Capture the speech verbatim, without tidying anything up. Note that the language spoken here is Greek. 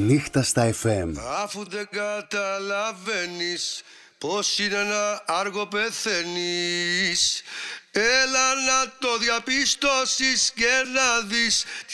Νύχτα στα εφ εμ. Αφού δεν καταλαβαίνεις πως είναι ένα άργο πεθαίνεις, έλα να το διαπιστώσεις και να δεις